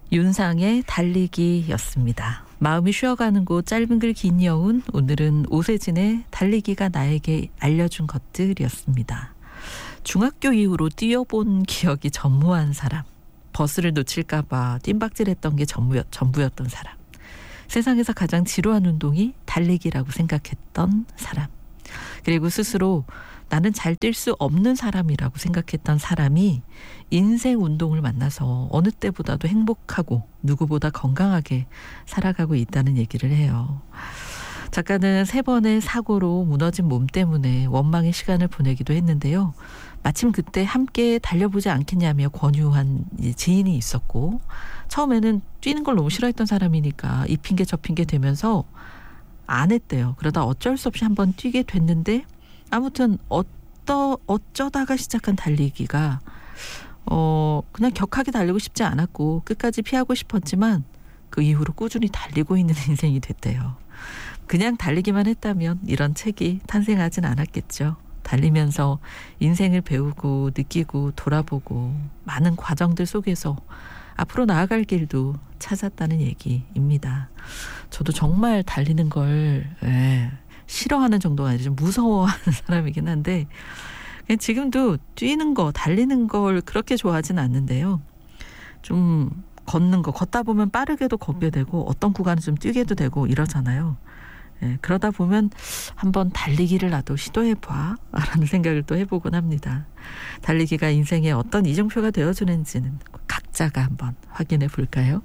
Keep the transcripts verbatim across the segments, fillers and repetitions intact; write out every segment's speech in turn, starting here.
윤상의 달리기였습니다. 마음이 쉬어가는 곳 짧은 글 긴 여운, 오늘은 오세진의 달리기가 나에게 알려준 것들이었습니다. 중학교 이후로 뛰어본 기억이 전무한 사람, 버스를 놓칠까봐 뜀박질했던 게 전부였, 전부였던 사람, 세상에서 가장 지루한 운동이 달리기라고 생각했던 사람, 그리고 스스로 나는 잘 뛸 수 없는 사람이라고 생각했던 사람이 인생 운동을 만나서 어느 때보다도 행복하고 누구보다 건강하게 살아가고 있다는 얘기를 해요. 작가는 세 번의 사고로 무너진 몸 때문에 원망의 시간을 보내기도 했는데요. 마침 그때 함께 달려보지 않겠냐며 권유한 지인이 있었고, 처음에는 뛰는 걸 너무 싫어했던 사람이니까 이 핑계 저 핑계 되면서 안 했대요. 그러다 어쩔 수 없이 한번 뛰게 됐는데, 아무튼 어떠, 어쩌다가 시작한 달리기가 어 그냥 격하게 달리고 싶지 않았고 끝까지 피하고 싶었지만 그 이후로 꾸준히 달리고 있는 인생이 됐대요. 그냥 달리기만 했다면 이런 책이 탄생하진 않았겠죠. 달리면서 인생을 배우고 느끼고 돌아보고 많은 과정들 속에서 앞으로 나아갈 길도 찾았다는 얘기입니다. 저도 정말 달리는 걸 예, 싫어하는 정도가 아니라 좀 무서워하는 사람이긴 한데, 지금도 뛰는 거, 달리는 걸 그렇게 좋아하진 않는데요. 좀 걷는 거, 걷다 보면 빠르게도 걷게 되고 어떤 구간은 좀 뛰게도 되고 이러잖아요. 예, 그러다 보면 한번 달리기를 나도 시도해봐 라는 생각을 또 해보곤 합니다. 달리기가 인생에 어떤 이정표가 되어주는지는 각자가 한번 확인해 볼까요?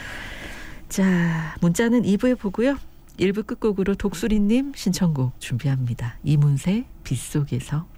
자, 문자는 이 부에 보고요. 일 부 끝곡으로 독수리님 신청곡 준비합니다. 이문세 빗속에서.